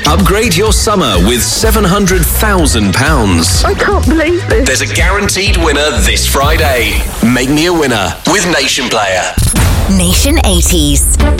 Upgrade your summer with £700,000. I can't believe this. There's a guaranteed winner this Friday. Make me a winner with Nation Player. Nation 80s.